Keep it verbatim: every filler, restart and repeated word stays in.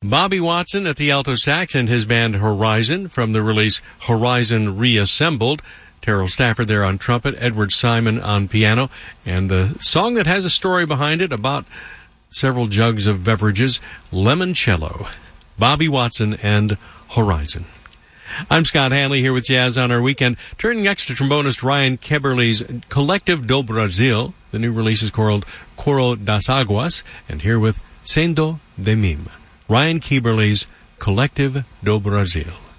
Bobby Watson at the alto sax and his band Horizon from the release Horizon Reassembled. Terrell Stafford there on trumpet, Edward Simon on piano, and the song that has a story behind it about several jugs of beverages, Limoncello. Bobby Watson and Horizon. I'm Scott Hanley here with Jazz on Our Weekend. Turning next to trombonist Ryan Keberley's Collective do Brasil. The new release is called Coro das Aguas, and here with Sendo de Mim. Ryan Keberley's Collective do Brasil.